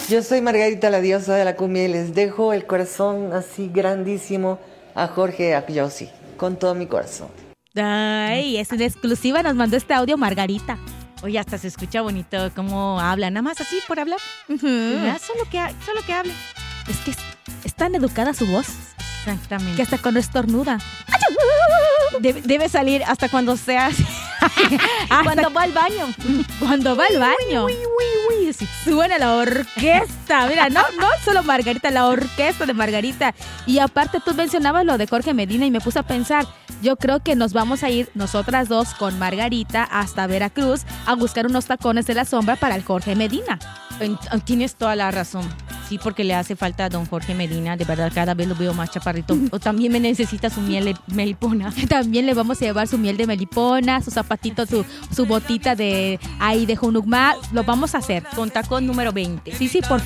Yo soy Margarita, la diosa de la cumbia, y les dejo el corazón así grandísimo a Jorge Ayosi, con todo mi corazón. Ay, es una exclusiva, nos mandó este audio Margarita. Oye, hasta se escucha bonito cómo habla, nada más así por hablar. Solo que hable. Es que es tan educada su voz. Exactamente. Que hasta cuando estornuda. Debe salir hasta cuando sea cuando va al baño. Cuando va al baño. Uy, sí. Suena la orquesta. Mira, no solo Margarita, la orquesta de Margarita. Y aparte tú mencionabas lo de Jorge Medina y me puse a pensar, yo creo que nos vamos a ir nosotras dos con Margarita hasta Veracruz a buscar unos tacones de la sombra para el Jorge Medina. Tienes toda la razón. Sí, porque le hace falta a don Jorge Medina. De verdad, cada vez lo veo más chaparrito. O también me necesita su miel de melipona. También le vamos a llevar su miel de melipona, su zapatito, su botita de ahí de Junucma. Lo vamos a hacer. Con tacón número 20. Sí, por